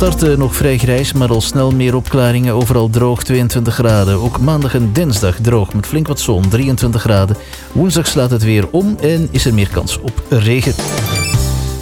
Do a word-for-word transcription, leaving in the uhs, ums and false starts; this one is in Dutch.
starten nog vrij grijs, maar al snel meer opklaringen. Overal droog, tweeëntwintig graden. Ook maandag en dinsdag droog met flink wat zon, drieëntwintig graden. Woensdag slaat het weer om en is er meer kans op regen.